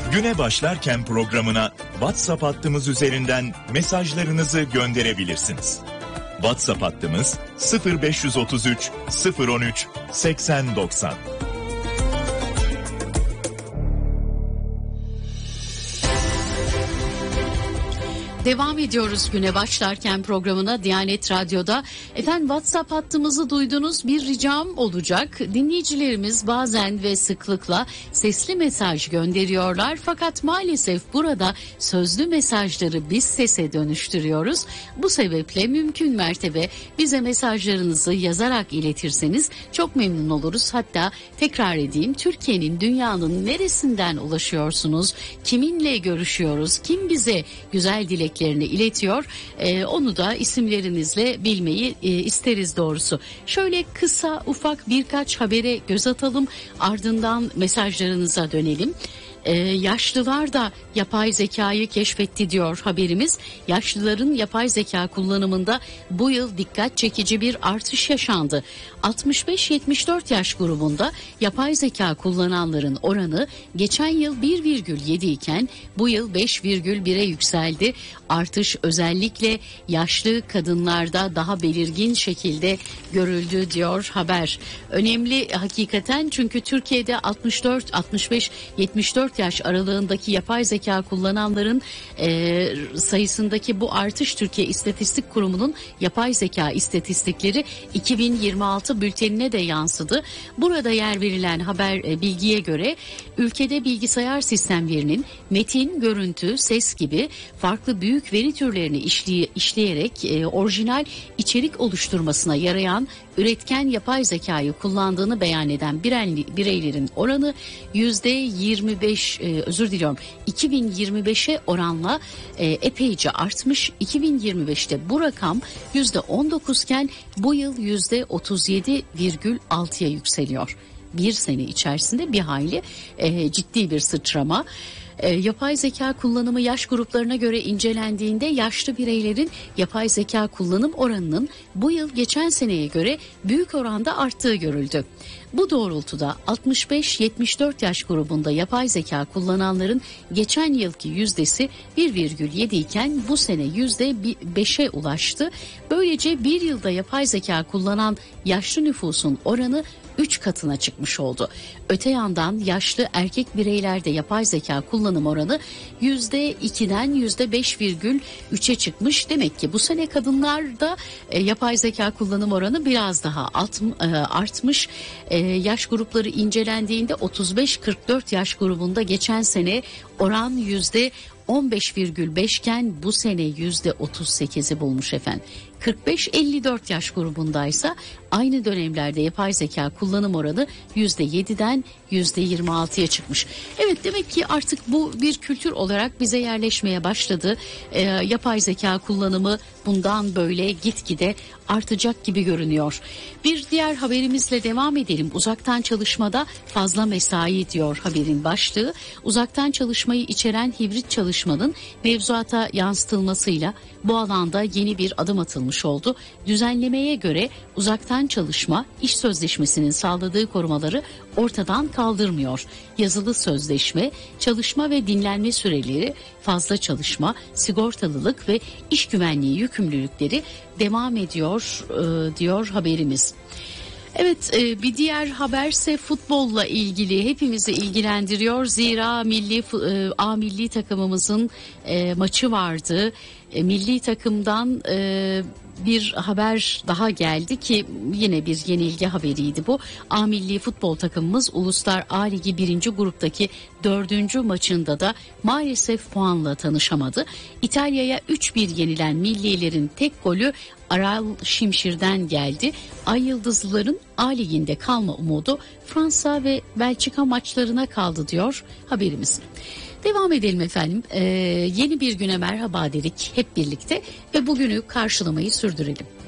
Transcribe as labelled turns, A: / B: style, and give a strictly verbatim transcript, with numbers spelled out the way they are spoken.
A: Güne başlarken programına WhatsApp hattımız üzerinden mesajlarınızı gönderebilirsiniz. WhatsApp hattımız sıfır beş otuz üç sıfır on üç seksen doksan.
B: Devam ediyoruz güne başlarken programına Diyanet Radyo'da. Efendim WhatsApp hattımızı duydunuz, bir ricam olacak. Dinleyicilerimiz bazen ve sıklıkla sesli mesaj gönderiyorlar. Fakat maalesef burada sözlü mesajları biz sese dönüştürüyoruz. Bu sebeple mümkün mertebe bize mesajlarınızı yazarak iletirseniz çok memnun oluruz. Hatta tekrar edeyim, Türkiye'nin, dünyanın neresinden ulaşıyorsunuz? Kiminle görüşüyoruz? Kim bize güzel dilek iletiyor. Ee, onu da isimlerinizle bilmeyi e, isteriz doğrusu. Şöyle kısa ufak birkaç habere göz atalım. Ardından mesajlarınıza dönelim. Ee, yaşlılar da yapay zekayı keşfetti diyor haberimiz. Yaşlıların yapay zeka kullanımında bu yıl dikkat çekici bir artış yaşandı. altmış beş yetmiş dört yaş grubunda yapay zeka kullananların oranı geçen yıl bir virgül yedi iken bu yıl beş virgül bire yükseldi. Artış özellikle yaşlı kadınlarda daha belirgin şekilde görüldü diyor haber. Önemli hakikaten, çünkü Türkiye'de altmış dört altmış beş yetmiş dört yaş aralığındaki yapay zeka kullananların e, sayısındaki bu artış Türkiye İstatistik Kurumu'nun yapay zeka istatistikleri iki bin yirmi altı bültenine de yansıdı. Burada yer verilen haber e, bilgiye göre ülkede bilgisayar sistemlerinin metin, görüntü, ses gibi farklı büyük veri türlerini işley- işleyerek e, orijinal içerik oluşturmasına yarayan üretken yapay zekayı kullandığını beyan eden bireylerin oranı yüzde yirmi beş, e, özür diliyorum iki bin yirmi beşe oranla e, epeyce artmış. iki bin yirmi beşte bu rakam yüzde on dokuz iken bu yıl yüzde otuz yedi virgül altıya yükseliyor. Bir sene içerisinde bir hayli e, ciddi bir sıçrama. E, yapay zeka kullanımı yaş gruplarına göre incelendiğinde yaşlı bireylerin yapay zeka kullanım oranının bu yıl geçen seneye göre büyük oranda arttığı görüldü. Bu doğrultuda altmış beş yetmiş dört yaş grubunda yapay zeka kullananların geçen yılki yüzdesi bir virgül yedi iken bu sene yüzde beşe ulaştı. Böylece bir yılda yapay zeka kullanan yaşlı nüfusun oranı üç katına çıkmış oldu. Öte yandan yaşlı erkek bireylerde yapay zeka kullanım oranı yüzde ikiden yüzde beş virgül üçe çıkmış. Demek ki bu sene kadınlarda e, yapay zeka kullanım oranı biraz daha alt, e, artmış. E, yaş grupları incelendiğinde otuz beş kırk dört yaş grubunda geçen sene oran yüzde on beş virgül beş iken bu sene yüzde otuz sekizi bulmuş efendim. kırk beş elli dört yaş grubundaysa aynı dönemlerde yapay zeka kullanım oranı yüzde yediden yüzde yirmi altıya çıkmış. Evet, demek ki artık bu bir kültür olarak bize yerleşmeye başladı. Ee, yapay zeka kullanımı bundan böyle gitgide artacak gibi görünüyor. Bir diğer haberimizle devam edelim. Uzaktan çalışmada fazla mesai diyor haberin başlığı. Uzaktan çalışmayı içeren hibrit çalışmanın mevzuata yansıtılmasıyla bu alanda yeni bir adım atılmış oldu. Düzenlemeye göre uzaktan çalışma iş sözleşmesinin sağladığı korumaları ortadan kaldırmıyor. Yazılı sözleşme, çalışma ve dinlenme süreleri, fazla çalışma, sigortalılık ve iş güvenliği yükümlülükleri devam ediyor e, diyor haberimiz. Evet, e, bir diğer haberse futbolla ilgili, hepimizi ilgilendiriyor. Zira milli e, A milli takımımızın e, maçı vardı. E, milli takımdan e, bir haber daha geldi ki yine bir yenilgi haberiydi bu. A milli futbol takımımız Uluslar A Ligi birinci gruptaki dördüncü maçında da maalesef puanla tanışamadı. İtalya'ya üç bir yenilen millilerin tek golü Aral Şimşir'den geldi. Ay Yıldızlıların A Ligi'nde kalma umudu Fransa ve Belçika maçlarına kaldı diyor haberimiz. Devam edelim efendim. Ee, yeni bir güne merhaba dedik hep birlikte ve bugünü karşılamayı sürdürelim.